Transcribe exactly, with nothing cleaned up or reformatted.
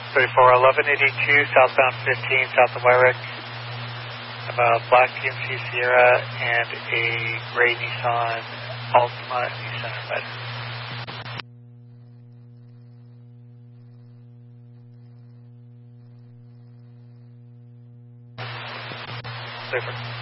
thirty-four eleven eighty-two, southbound fifteen, south of Wyrick. I have a black G M C Sierra and a gray Nissan Altima Nissan Red. Super.